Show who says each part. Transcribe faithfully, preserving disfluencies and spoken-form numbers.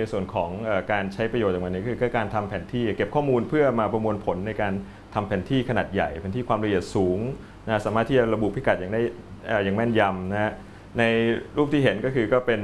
Speaker 1: ในส่วนของการใช้ประโยชน์จากมันนี่คือการทำแผนที่เก็บข้อมูลเพื่อมาประมวลผลในการทำแผนที่ขนาดใหญ่แผนที่ความละเอียดสูงนะสามารถที่จะระบุพิกัดอย่างได้อย่างแม่นยำนะฮะในรูปที่เห็นก็คือก็เป็น